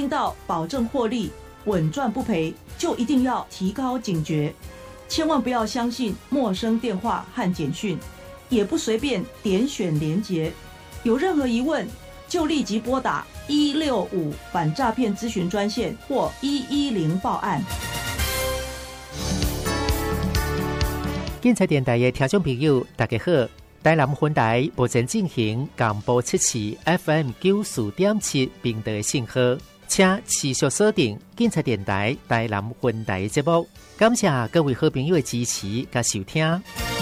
听到保证获利、稳赚不赔，就一定要提高警觉，千万不要相信陌生电话和简讯，也不随便点选连结。有任何疑问，就立即拨打165反诈骗咨询专线或110报案。 警察电台的听众朋友大家好，台南分台目前进行广播测试 FM 94.7频道的信号，请持续锁定警察电台台南分台的节目。感谢各位好朋友的支持和收听。